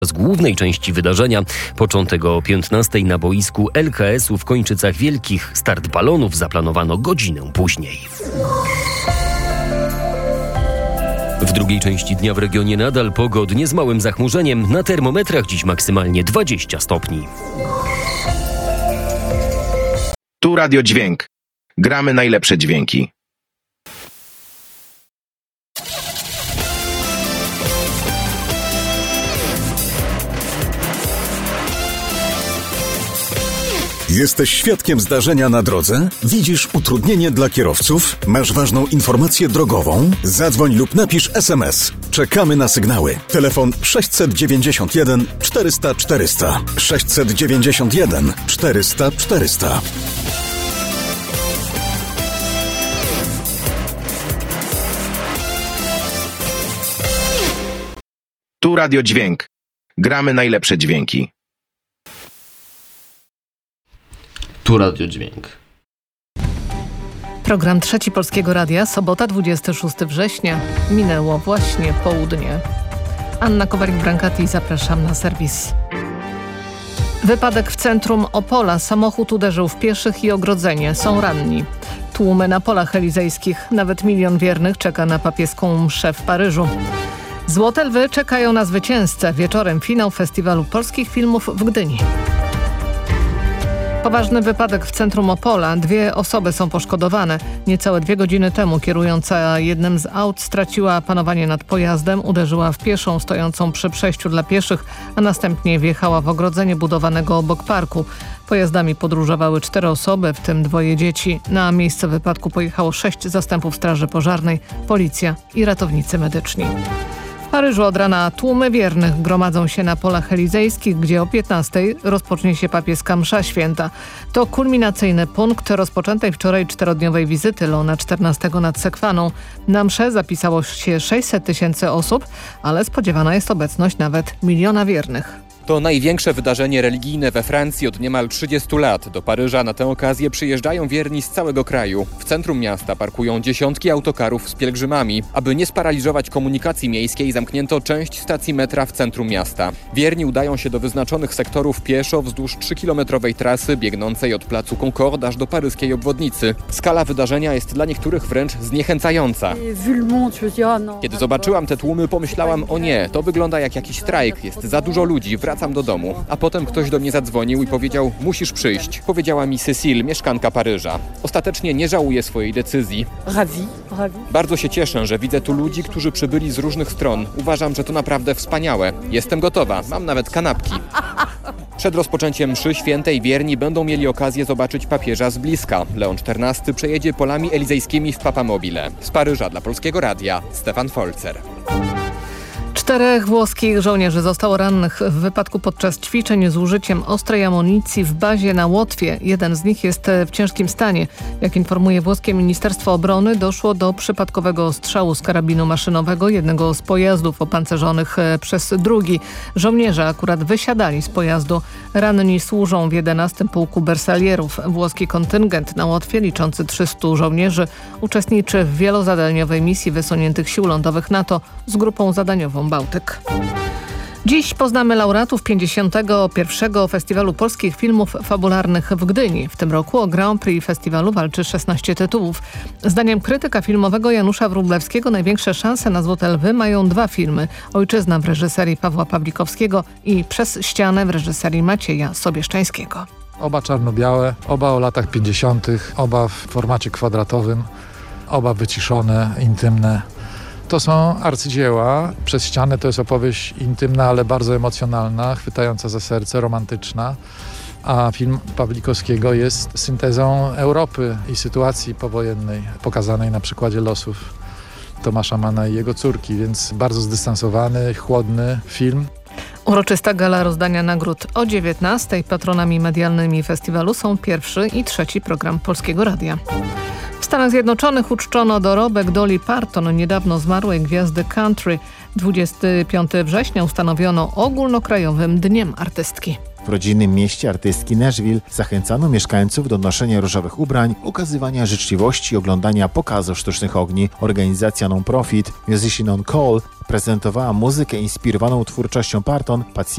Z głównej części wydarzenia, początek o 15:00 na boisku LKS-u w Kończycach Wielkich. Start balonów zaplanowano godzinę później. W drugiej części dnia w regionie nadal pogodnie z małym zachmurzeniem. Na termometrach dziś maksymalnie 20 stopni. Tu Radio Dźwięk. Gramy najlepsze dźwięki. Jesteś świadkiem zdarzenia na drodze? Widzisz utrudnienie dla kierowców? Masz ważną informację drogową? Zadzwoń lub napisz SMS. Czekamy na sygnały. Telefon 691 400 400. 691 400 400. Tu Radio Dźwięk. Gramy najlepsze dźwięki. Tu Radio Dźwięk. Program Trzeci Polskiego Radia, sobota 26 września. Minęło właśnie południe. Anna Kowalik-Brankati, zapraszam na serwis. Wypadek w centrum Opola. Samochód uderzył w pieszych i ogrodzenie. Są ranni. Tłumy na polach elizejskich. Nawet 1 milion wiernych czeka na papieską mszę w Paryżu. Złote Lwy czekają na zwycięzcę. Wieczorem finał Festiwalu Polskich Filmów w Gdyni. Poważny wypadek w centrum Opola. 2 osoby są poszkodowane. Niecałe 2 godziny temu kierująca jednym z aut straciła panowanie nad pojazdem, uderzyła w pieszą stojącą przy przejściu dla pieszych, a następnie wjechała w ogrodzenie budowanego obok parku. Pojazdami podróżowały 4 osoby, w tym 2 dzieci. Na miejsce wypadku pojechało 6 zastępów straży pożarnej, policja i ratownicy medyczni. W Paryżu od rana tłumy wiernych gromadzą się na polach elizejskich, gdzie o 15:00 rozpocznie się papieska msza święta. To kulminacyjny punkt rozpoczętej wczoraj 4-dniowej wizyty Leona XIV nad Sekwaną. Na mszę zapisało się 600 000 osób, ale spodziewana jest obecność nawet 1 miliona wiernych. To największe wydarzenie religijne we Francji od niemal 30 lat. Do Paryża na tę okazję przyjeżdżają wierni z całego kraju. W centrum miasta parkują dziesiątki autokarów z pielgrzymami. Aby nie sparaliżować komunikacji miejskiej, zamknięto część stacji metra w centrum miasta. Wierni udają się do wyznaczonych sektorów pieszo wzdłuż 3-kilometrowej trasy biegnącej od placu Concorde aż do paryskiej obwodnicy. Skala wydarzenia jest dla niektórych wręcz zniechęcająca. Kiedy zobaczyłam te tłumy, pomyślałam: o nie, to wygląda jak jakiś strajk, jest za dużo ludzi, wracam do domu. A potem ktoś do mnie zadzwonił i powiedział: musisz przyjść. Powiedziała mi Cécile, mieszkanka Paryża. Ostatecznie nie żałuję swojej decyzji. Bardzo się cieszę, że widzę tu ludzi, którzy przybyli z różnych stron. Uważam, że to naprawdę wspaniałe. Jestem gotowa, mam nawet kanapki. Przed rozpoczęciem mszy świętej wierni będą mieli okazję zobaczyć papieża z bliska. Leon XIV przejedzie polami elizejskimi w Papamobile. Z Paryża dla Polskiego Radia Stefan Folzer. 4 włoskich żołnierzy zostało rannych w wypadku podczas ćwiczeń z użyciem ostrej amunicji w bazie na Łotwie. Jeden z nich jest w ciężkim stanie. Jak informuje włoskie Ministerstwo Obrony, doszło do przypadkowego ostrzału z karabinu maszynowego jednego z pojazdów opancerzonych przez drugi. Żołnierze akurat wysiadali z pojazdu. Ranni służą w 11. Pułku Bersalierów. Włoski kontyngent na Łotwie, liczący 300 żołnierzy, uczestniczy w wielozadaniowej misji wysuniętych sił lądowych NATO z grupą zadaniową Bałtyk. Dziś poznamy laureatów 51. Festiwalu Polskich Filmów Fabularnych w Gdyni. W tym roku o Grand Prix festiwalu walczy 16 tytułów. Zdaniem krytyka filmowego Janusza Wróblewskiego największe szanse na Złote Lwy mają 2 filmy. Ojczyzna w reżyserii Pawła Pawlikowskiego i Przez ścianę w reżyserii Macieja Sobieszczańskiego. Oba czarno-białe, oba o latach 50., oba w formacie kwadratowym, oba wyciszone, intymne. To są arcydzieła. Przez ścianę to jest opowieść intymna, ale bardzo emocjonalna, chwytająca za serce, romantyczna. A film Pawlikowskiego jest syntezą Europy i sytuacji powojennej, pokazanej na przykładzie losów Tomasza Manna i jego córki, więc bardzo zdystansowany, chłodny film. Uroczysta gala rozdania nagród o 19:00. Patronami medialnymi festiwalu są 1. i 3. program Polskiego Radia. W Stanach Zjednoczonych uczczono dorobek Dolly Parton, niedawno zmarłej gwiazdy country. 25 września ustanowiono ogólnokrajowym Dniem Artystki. W rodzinnym mieście artystki Nashville zachęcano mieszkańców do noszenia różowych ubrań, okazywania życzliwości i oglądania pokazów sztucznych ogni. Organizacja non-profit Musician on Call prezentowała muzykę inspirowaną twórczością Parton.